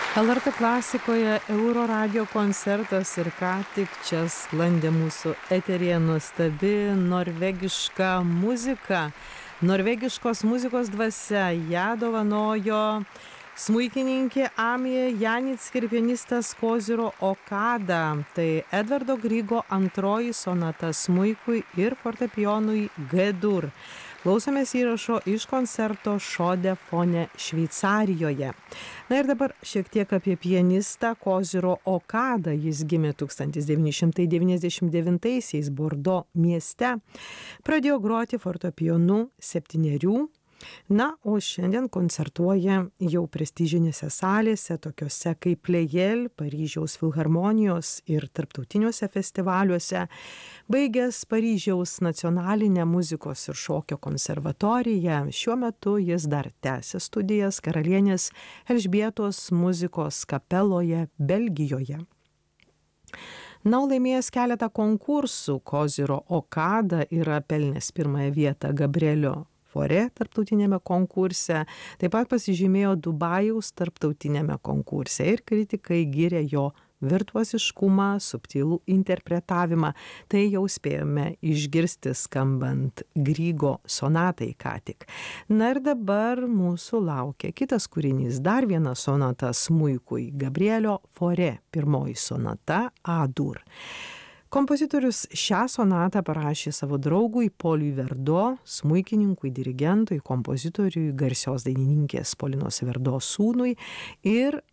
LRT klasikoje Euro radio koncertas ir ką tik čia sklandė mūsų eteryje nuostabi norvegiška muzika. Norvegiškos muzikos dvasia ją dovanojo smuikininkė Amija Janick ir pianistas Koziro Okada. Tai Edvardo Grygo antroji sonata smuikui ir fortepijonui G-dur. Klausomės įrašo iš koncerto Šode fone Šveicarijoje. Na ir dabar šiek tiek apie pianistą Koziro Okadą. Jis gimė 1999-aisiais Bordo mieste. Pradėjo groti fortepijonu 7. Na, o šiandien koncertuoja jau prestižinėse salėse, tokiose kaip Pleyel, Paryžiaus filharmonijos ir tarptautiniuose festivaliuose. Baigęs Paryžiaus nacionalinę muzikos ir šokio konservatoriją, šiuo metu jis dar tęsia studijas Karalienės Elžbietos muzikos kapeloje Belgijoje. Na, laimėjęs keletą konkursų, Koziro Okada yra pelnęs pirmąją vietą Gabrielio Fauré tarptautinėme konkurse, taip pat pasižymėjo Dubajaus tarptautinėme konkurse ir kritikai gyrė jo virtuoziškumą, subtilų interpretavimą. Tai jau spėjome išgirsti skambant Grygo sonatai ką tik. Na ir dabar mūsų laukia kitas kūrinys, dar viena sonata smuikui, Gabrielio Fauré, pirmoji sonata A-dur. Kompozitorius šią sonatą parašė savo draugui Poliui Verdo, smuikininkui, dirigentui, kompozitoriui, garsios dainininkės Polinos Verdo sūnui ir